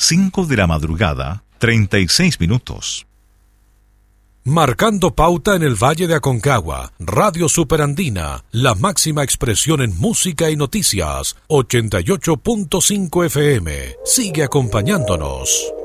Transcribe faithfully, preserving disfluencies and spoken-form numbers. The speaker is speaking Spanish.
cinco de la madrugada, treinta y seis minutos. Marcando pauta en el Valle de Aconcagua, Radio Superandina, la máxima expresión en música y noticias, ochenta y ocho punto cinco F M. Sigue acompañándonos.